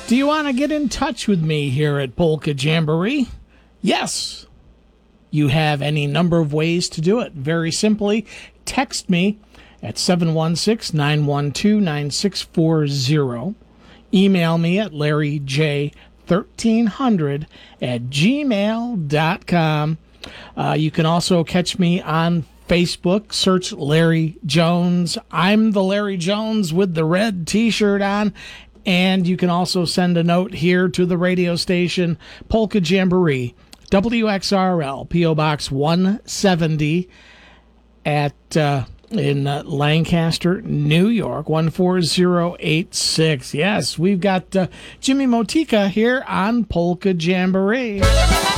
Do you want to get in touch with me here at Polka Jamboree? Yes. You have any number of ways to do it. Very simply, text me at 716-912-9640. Email me at larryj1300@gmail.com. You can also catch me on Facebook. Search Larry Jones. I'm the Larry Jones with the red T-shirt on. And you can also send a note here to the radio station, Polka Jamboree, WXRL, P.O. Box 170 in Lancaster, New York, 14086. Yes, we've got Jimmy Motika here on Polka Jamboree.